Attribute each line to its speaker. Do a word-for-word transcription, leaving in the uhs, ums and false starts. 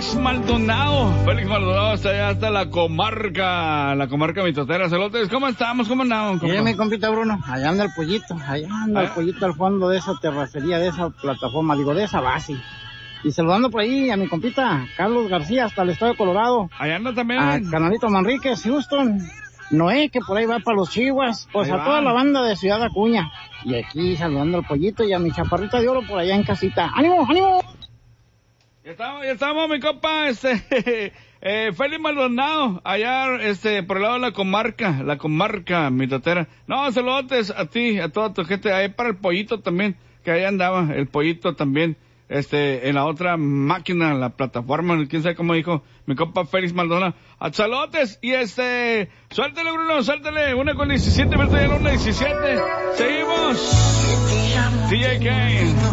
Speaker 1: Félix Maldonado. Félix Maldonado está allá hasta la comarca, la comarca mitotera. Celotes, ¿cómo estamos? ¿Cómo andamos?
Speaker 2: Mire, mi compita Bruno, allá anda el pollito, allá anda el pollito al fondo de esa terracería, de esa plataforma, digo, de esa base. Y saludando por ahí a mi compita Carlos García hasta el estado de Colorado.
Speaker 1: Allá anda también.
Speaker 2: A Canalito Manríquez, Houston. Noé, que por ahí va para los Chihuas. Pues ahí a va. Toda la banda de Ciudad Acuña. Y aquí saludando al pollito y a mi chaparrita de oro por allá en casita. ¡Ánimo, ánimo!
Speaker 1: Ya estamos, ya estamos, mi compa, este, eh, Félix Maldonado, allá, este, por el lado de la comarca, la comarca mitotera. No, saludos a ti, a toda tu gente, ahí para el pollito también, que ahí andaba, el pollito también, este, en la otra máquina, la plataforma, quién sabe cómo dijo, mi compa Félix Maldonado. A saludos, y este, suéltale, Bruno, suéltale, una con diecisiete, vete ya la una diecisiete, seguimos, D J Kane.